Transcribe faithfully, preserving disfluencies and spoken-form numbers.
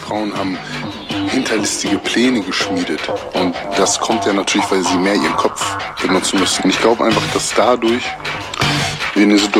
Frauen haben hinterlistige Pläne geschmiedet. Und das kommt ja natürlich, weil sie mehr ihren Kopf benutzen müssen. Und ich glaube einfach, dass dadurch wir in eine Situation